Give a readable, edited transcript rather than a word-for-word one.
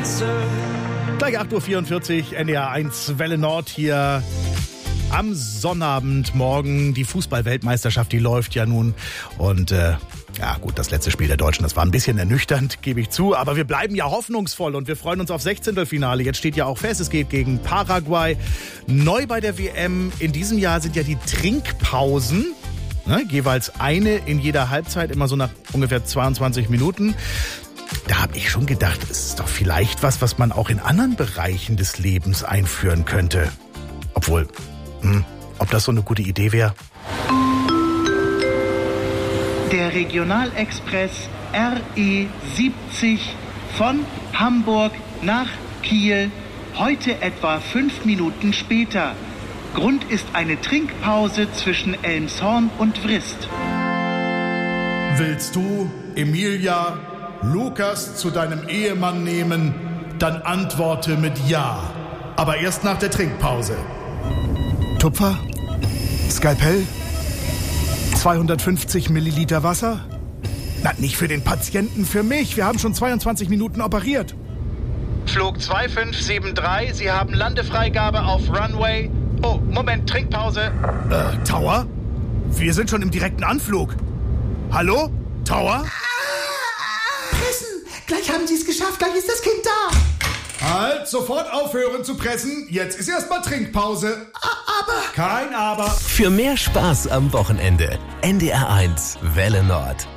Gleich 8.44 Uhr, NDR 1 Welle Nord hier am Sonnabendmorgen. Die Fußball-Weltmeisterschaft, die läuft ja nun. Und ja gut, das letzte Spiel der Deutschen, das war ein bisschen ernüchternd, gebe ich zu. Aber wir bleiben ja hoffnungsvoll und wir freuen uns auf 16. Finale. Jetzt steht ja auch fest, es geht gegen Paraguay. Neu bei der WM in diesem Jahr sind ja die Trinkpausen. Ne, jeweils eine in jeder Halbzeit, immer so nach ungefähr 22 Minuten. Da habe ich schon gedacht, es ist doch vielleicht was man auch in anderen Bereichen des Lebens einführen könnte. Obwohl, ob das so eine gute Idee wäre? Der Regionalexpress RE 70 von Hamburg nach Kiel, heute etwa 5 Minuten später. Grund ist eine Trinkpause zwischen Elmshorn und Vrist. Willst du, Emilia, Lukas zu deinem Ehemann nehmen, dann antworte mit Ja. Aber erst nach der Trinkpause. Tupfer? Skalpell? 250 Milliliter Wasser? Na, nicht für den Patienten, für mich. Wir haben schon 22 Minuten operiert. Flug 2573, Sie haben Landefreigabe auf Runway. Oh, Moment, Trinkpause. Tower? Wir sind schon im direkten Anflug. Hallo? Tower? Pressen! Gleich haben Sie es geschafft, gleich ist das Kind da. Halt, sofort aufhören zu pressen. Jetzt ist erstmal Trinkpause. Aber... Kein Aber. Für mehr Spaß am Wochenende. NDR 1 Welle Nord.